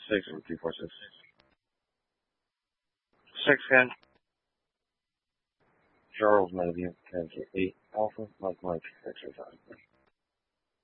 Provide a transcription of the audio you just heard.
6 or 346. 6 again. Charles, Meadowview, Connecticut 8, Alpha, Mike, Exercise.